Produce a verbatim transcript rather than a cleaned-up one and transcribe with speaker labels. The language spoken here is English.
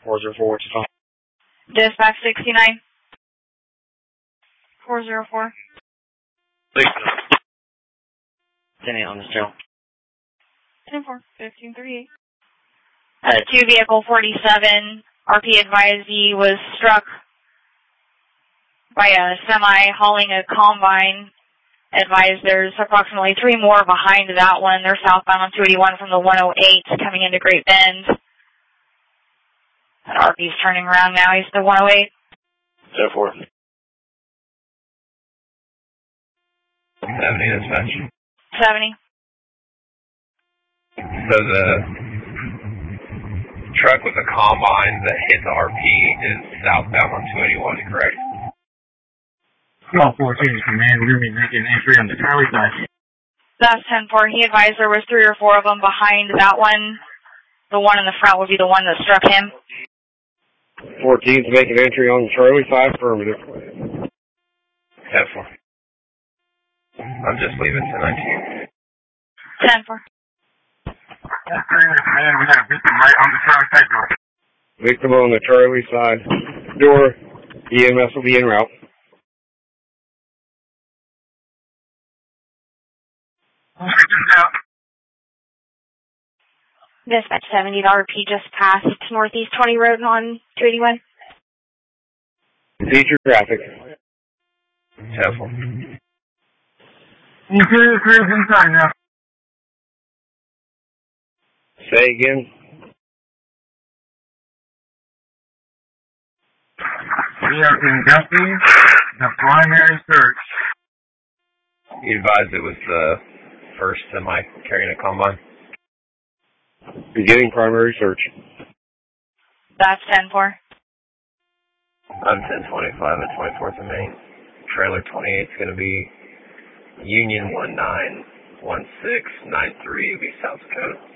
Speaker 1: four zero four, what's your phone?
Speaker 2: Dispatch sixty-nine. four zero four.
Speaker 1: ten eight on this trail.
Speaker 2: ten four, fifteen thirty-eight. Uh, two vehicle forty-seven, R P advised he was struck by a semi hauling a combine. Advised there's approximately three more behind that one. They're southbound on two eighty-one from the one oh eight coming into Great Bend. And R P's turning around now. He's the one oh eight.
Speaker 1: zero four.
Speaker 3: seventy, dispatch.
Speaker 2: seventy.
Speaker 3: So the truck with the combine that hit the R P is southbound on two eighty-one, correct?
Speaker 4: Call fourteen, command, we're going to be making an entry on the Charlie side.
Speaker 2: That's ten four. He advised there was three or four of them behind that one. The one in the front would be the one that struck him.
Speaker 1: fourteen to make an entry on the Charlie side, affirmative.
Speaker 3: ten four. I'm just leaving ten nineteen.
Speaker 2: ten four.
Speaker 4: That's command, we got a victim right on the Charlie side door.
Speaker 1: Victim on the Charlie side door. E M S will be en route.
Speaker 2: Dispatch seventy, the R P just passed Northeast twenty Road on two eighty-one.
Speaker 1: Feature traffic.
Speaker 3: ten four.
Speaker 4: Interior crew's inside now.
Speaker 1: Say again.
Speaker 4: We are conducting the primary search.
Speaker 3: You advised it was the first semi carrying a combine?
Speaker 1: Beginning primary search.
Speaker 2: That's ten four.
Speaker 3: I'm ten twenty-five at twenty-fourth of May. Trailer twenty-eight is going to be Union one nine one six nine three, be South Dakota.